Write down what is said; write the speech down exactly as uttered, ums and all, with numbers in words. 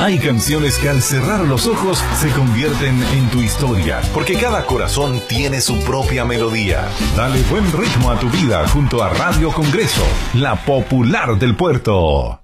Hay canciones que al cerrar los ojos se convierten en tu historia, porque cada corazón tiene su propia melodía. Dale buen ritmo a tu vida junto a Radio Congreso, la popular del puerto.